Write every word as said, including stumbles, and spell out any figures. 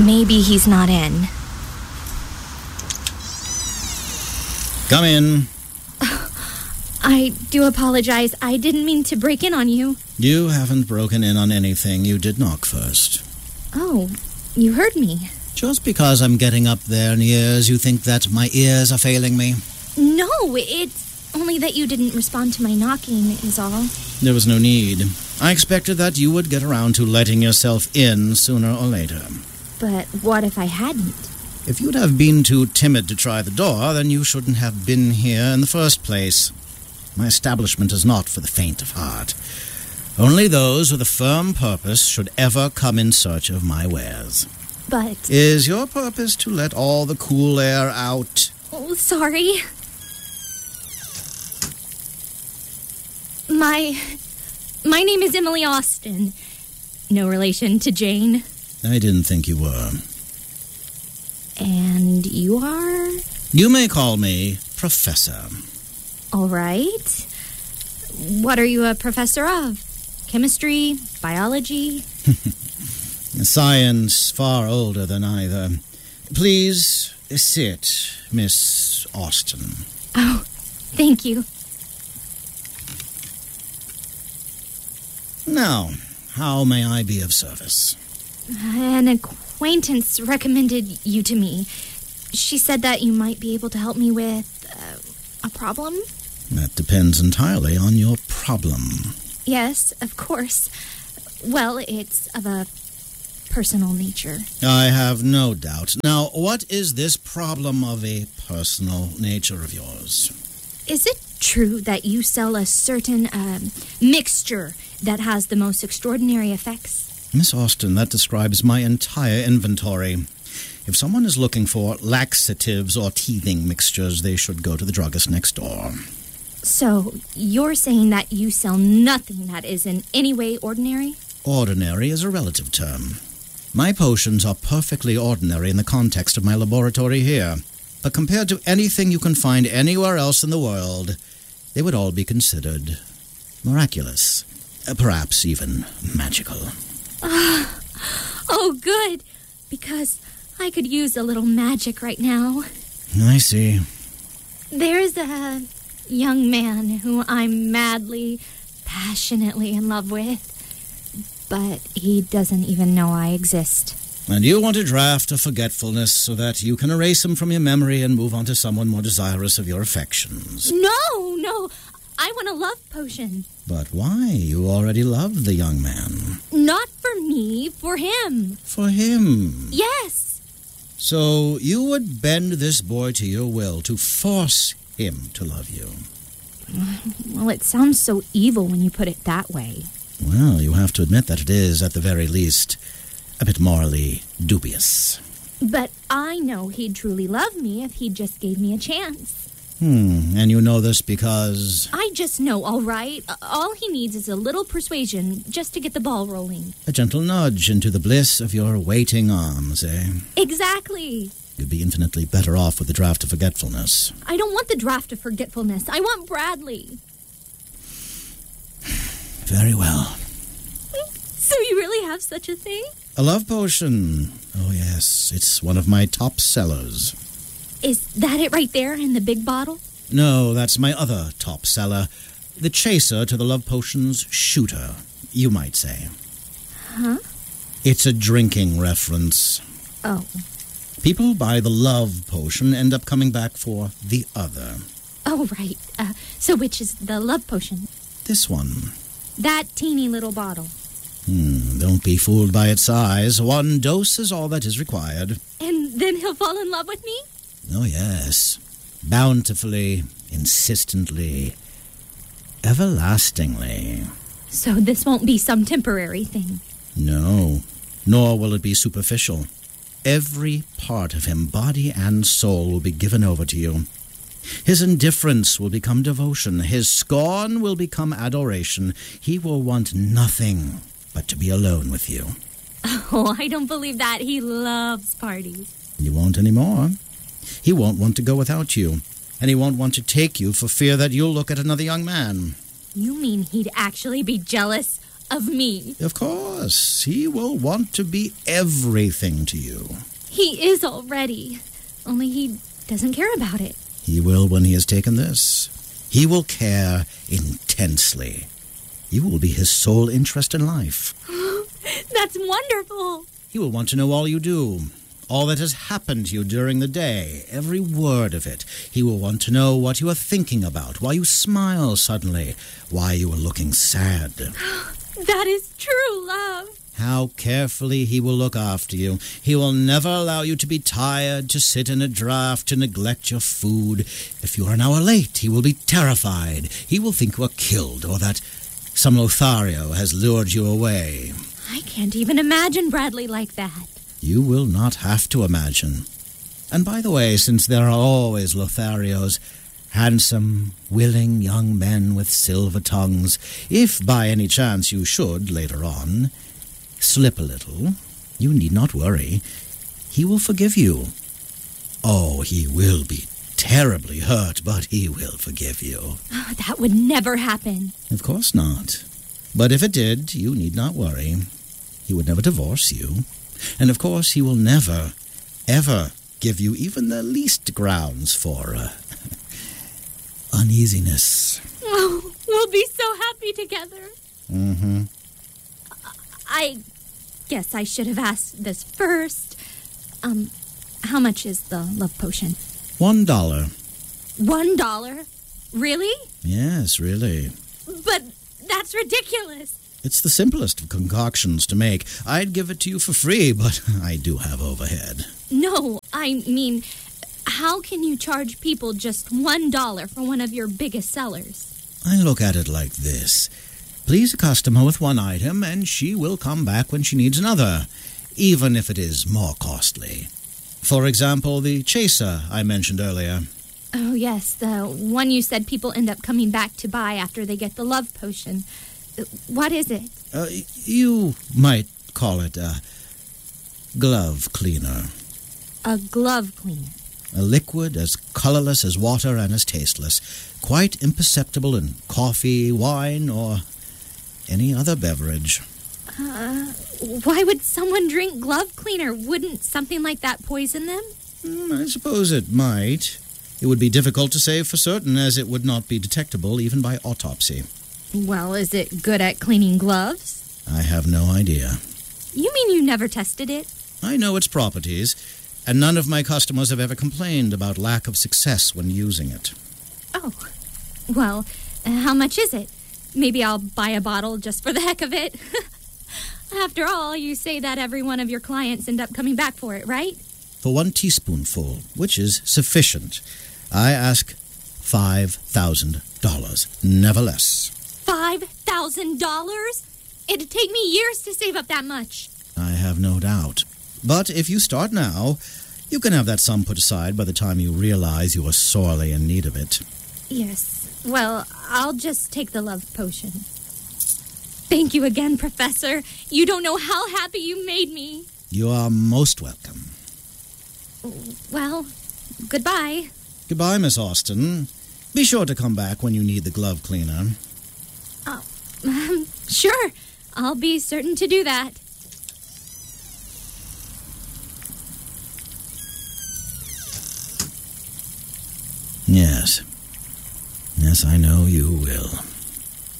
Maybe he's not in. Come in. I do apologize. I didn't mean to break in on you. You haven't broken in on anything. You did knock first. Oh, you heard me. Just because I'm getting up there in years, you think that my ears are failing me? No, it's only that you didn't respond to my knocking is all. There was no need. I expected that you would get around to letting yourself in sooner or later. But what if I hadn't? If you'd have been too timid to try the door, then you shouldn't have been here in the first place. My establishment is not for the faint of heart. Only those with a firm purpose should ever come in search of my wares. But... Is your purpose to let all the cool air out? Oh, sorry. My... My name is Emily Austin. No relation to Jane. I didn't think you were. And you are? You may call me Professor. All right. What are you a professor of? Chemistry? Biology? Science far older than either. Please sit, Miss Austin. Oh, thank you. Now, how may I be of service? An acquaintance recommended you to me. She said that you might be able to help me with uh, a problem. That depends entirely on your problem. Yes, of course. Well, it's of a personal nature. I have no doubt. Now, what is this problem of a personal nature of yours? Is it true that you sell a certain um, mixture that has the most extraordinary effects? Miss Austin, that describes my entire inventory. If someone is looking for laxatives or teething mixtures, they should go to the druggist next door. So, you're saying that you sell nothing that is in any way ordinary? Ordinary is a relative term. My potions are perfectly ordinary in the context of my laboratory here. But compared to anything you can find anywhere else in the world, they would all be considered miraculous. Uh, perhaps even magical. Uh, oh, good. Because I could use a little magic right now. I see. There's a young man who I'm madly, passionately in love with. But he doesn't even know I exist. And you want a draft of forgetfulness so that you can erase him from your memory and move on to someone more desirous of your affections. No, no. I want a love potion. But why? You already love the young man. Not for me, for him. For him? Yes. So you would bend this boy to your will to force him to love you. Well, it sounds so evil when you put it that way. Well, you have to admit that it is, at the very least, a bit morally dubious. But I know he'd truly love me if he just gave me a chance. Hmm, and you know this because... I just know, all right? All he needs is a little persuasion just to get the ball rolling. A gentle nudge into the bliss of your waiting arms, eh? Exactly. You'd be infinitely better off with the draft of forgetfulness. I don't want the draft of forgetfulness. I want Bradley. Very well. So you really have such a thing? A love potion. Oh, yes. It's one of my top sellers. Is that it right there in the big bottle? No, that's my other top seller. The chaser to the love potion's shooter, you might say. Huh? It's a drinking reference. Oh. People who buy the love potion end up coming back for the other. Oh, right. Uh, so which is the love potion? This one. That teeny little bottle. Hmm, don't be fooled by its size. One dose is all that is required. And then he'll fall in love with me? Oh, yes. Bountifully, insistently, everlastingly. So this won't be some temporary thing? No, nor will it be superficial. Every part of him, body and soul, will be given over to you. His indifference will become devotion. His scorn will become adoration. He will want nothing but to be alone with you. Oh, I don't believe that. He loves parties. You won't anymore. He won't want to go without you, and he won't want to take you for fear that you'll look at another young man. You mean he'd actually be jealous of me. Of course. He will want to be everything to you. He is already. Only he doesn't care about it. He will when he has taken this. He will care intensely. You will be his sole interest in life. That's wonderful. He will want to know all you do, all that has happened to you during the day, every word of it. He will want to know what you are thinking about, why you smile suddenly, why you are looking sad. That is true love. How carefully he will look after you. He will never allow you to be tired, to sit in a draft, to neglect your food. If you are an hour late, he will be terrified. He will think you are killed, or that some Lothario has lured you away. I can't even imagine Bradley like that. You will not have to imagine. And by the way, since there are always Lotharios, handsome, willing young men with silver tongues, if by any chance you should, later on, slip a little, you need not worry. He will forgive you. Oh, he will be terribly hurt, but he will forgive you. Oh, that would never happen. Of course not. But if it did, you need not worry. He would never divorce you. And of course, he will never, ever give you even the least grounds for uh, uneasiness. Oh, we'll be so happy together. Mm-hmm. I guess I should have asked this first. Um, how much is the love potion? One dollar. One dollar? Really? Yes, really. But that's ridiculous. It's the simplest of concoctions to make. I'd give it to you for free, but I do have overhead. No, I mean, how can you charge people just one dollar for one of your biggest sellers? I look at it like this. Please a customer with one item, and she will come back when she needs another, even if it is more costly. For example, the chaser I mentioned earlier. Oh, yes, the one you said people end up coming back to buy after they get the love potion. What is it? Uh, you might call it a glove cleaner. A glove cleaner. A liquid as colorless as water and as tasteless, quite imperceptible in coffee, wine, or any other beverage. Uh, why would someone drink glove cleaner? Wouldn't something like that poison them? Mm, I suppose it might. It would be difficult to say for certain, as it would not be detectable even by autopsy. Well, is it good at cleaning gloves? I have no idea. You mean you never tested it? I know its properties, and none of my customers have ever complained about lack of success when using it. Oh, well, uh, how much is it? Maybe I'll buy a bottle just for the heck of it. After all, you say that every one of your clients end up coming back for it, right? For one teaspoonful, which is sufficient, I ask five thousand dollars, never less. Five thousand dollars? It'd take me years to save up that much. I have no doubt. But if you start now, you can have that sum put aside by the time you realize you are sorely in need of it. Yes. Well, I'll just take the love potion. Thank you again, Professor. You don't know how happy you made me. You are most welcome. Well, goodbye. Goodbye, Miss Austen. Be sure to come back when you need the glove cleaner. Oh, um, sure. I'll be certain to do that. Yes. Yes, I know you will.